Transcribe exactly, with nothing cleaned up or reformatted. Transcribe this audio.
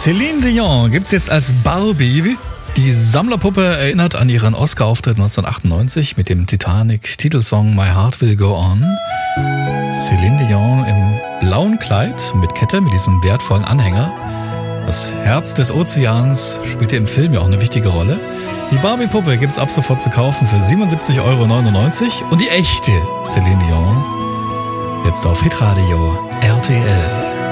Celine Dion gibt's jetzt als Barbie. Die Sammlerpuppe erinnert an ihren Oscar-Auftritt neunzehnhundertachtundneunzig mit dem Titanic-Titelsong My Heart Will Go On. Celine Dion im blauen Kleid mit Kette, mit diesem wertvollen Anhänger. Das Herz des Ozeans spielte im Film ja auch eine wichtige Rolle. Die Barbie-Puppe gibt's ab sofort zu kaufen für siebenundsiebzig Euro neunundneunzig und die echte Celine Dion jetzt auf Hitradio R T L.